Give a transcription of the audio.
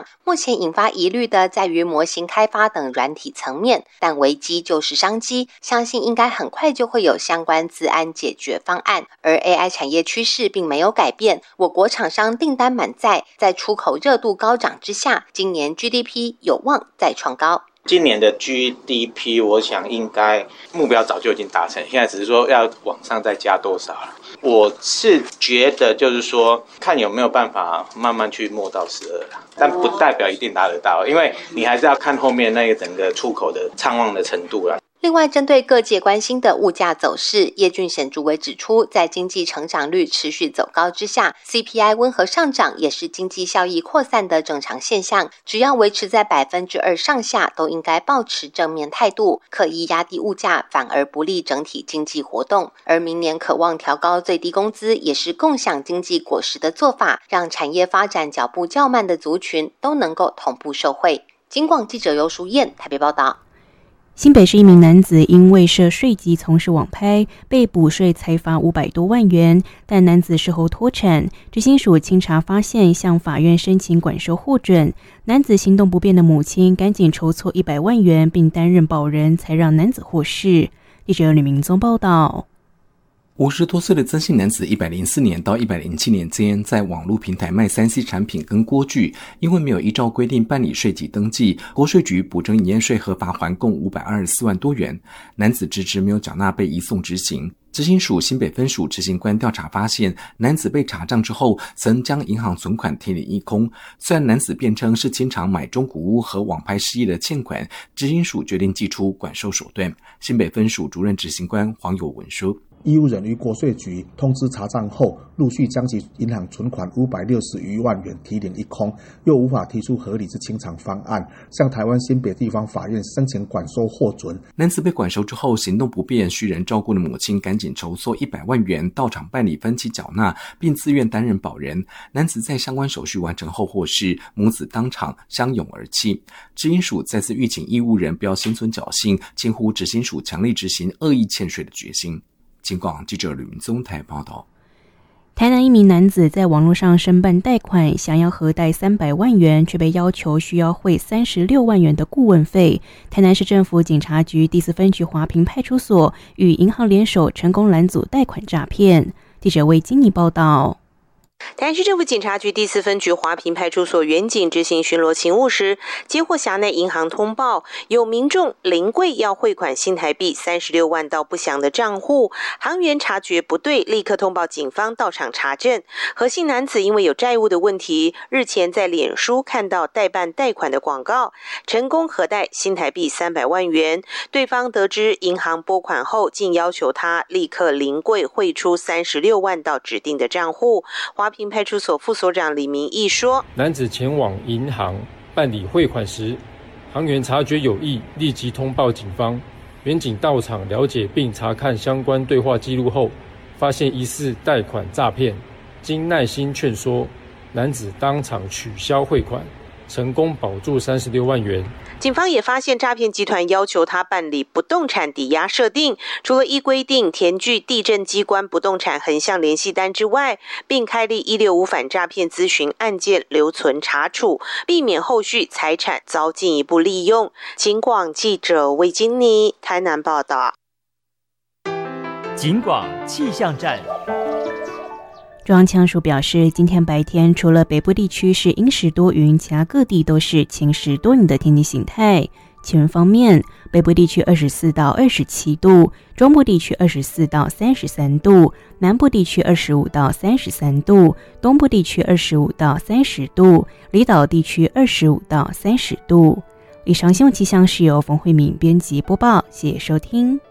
目前引发疑虑的在于模型开发等软体层面，但危机就是商机，相信应该很快就会有相关资安解决方案。而 AI 产业趋势并没有改变，我国厂商订单满载，在出口热度高涨之下，今年 GDP 有望再创高。 今年的 GDP 我想应该目标早就已经达成，现在只是说要往上再加多少了。我是觉得就是说看有没有办法慢慢去摸到12啦，但不代表一定达得到，因为你还是要看后面那个整个出口的畅旺的程度啦。 另外，针对各界关心的物价走势，叶俊显主委指出，在经济成长率持续走高之下， CPI 温和上涨也是经济效益扩散的正常现象，只要维持在 2% 上下，都应该抱持正面态度，刻意压低物价反而不利整体经济活动。而明年渴望调高最低工资，也是共享经济果实的做法，让产业发展脚步较慢的族群都能够同步受惠。金广记者游淑燕台北报道。 新北市一名男子因为涉税及从事网拍，被补税裁罚500多万元，但男子事后脱产，执行署清查发现，向法院申请管收获准。男子行动不便的母亲赶紧筹措100万元，并担任保人，才让男子获释。记者吕明宗报道。 50多岁的曾姓男子104年到107年间在网络平台卖 3C 产品跟锅具，因为没有依照规定办理税籍登记，国税局补征营业税和罚锾共524万多元。男子迟迟没有缴纳，被移送执行。执行署新北分署执行官调查发现，男子被查账之后曾将银行存款提领一空。虽然男子辩称是经常买中古屋和网拍失业的欠款，执行署决定祭出管收手段。新北分署主任执行官黄友文说， 义务人于国税局通知查账后，陆续将其银行存款560余万元提领一空，又无法提出合理之清偿方案，向台湾新北地方法院申请管收获准。 男子被管收之后行动不便，需人照顾的母亲赶紧筹措100万元到场办理分期缴纳，并自愿担任保人。男子在相关手续完成后获释，母子当场相拥而泣。执行署再次吁请义务人不要心存侥幸，近乎执行署强力执行恶意欠税的决心。金广记者吕明宗台报道。 台南一名男子在网络上申办贷款，想要核贷300万元，却被要求需要汇36万元的顾问费。台南市政府警察局第4分局华平派出所与银行联手，成功拦阻贷款诈骗。记者魏金妮报道。 台南市政府警察局第4分局华平派出所员警执行巡逻勤务时，接获辖内银行通报，有民众临柜要汇款新台币36万到不详的账户，行员察觉不对，立刻通报警方到场查证。何姓男子因为有债务的问题，日前在脸书看到代办贷款的广告，成功核贷新台币300万元。对方得知银行拨款后，竟要求他立刻临柜汇出36万到指定的账户。华平派出所副所长李明义说， 男子前往银行办理汇款时，行员察觉有异，立即通报警方。员警到场了解并查看相关对话记录后，发现疑似贷款诈骗，经耐心劝说，男子当场取消汇款，成功保住36万元。 警方也发现诈骗集团要求他办理不动产抵押设定，除了依规定填具地政机关不动产横向联系单之外，并开立165反诈骗咨询案件留存查处，避免后续财产遭进一步利用。警广记者魏金妮台南报道。 警广气象站。 中央气象署表示，今天白天除了北部地区是阴时多云，其他各地都是晴时多云的天气形态。气温方面，北部地区24到27度，中部地区24到33度，南部地区25到33度，东部地区25到30度，离岛地区25到30度。以上新闻气象是由冯慧敏编辑播报，谢谢收听。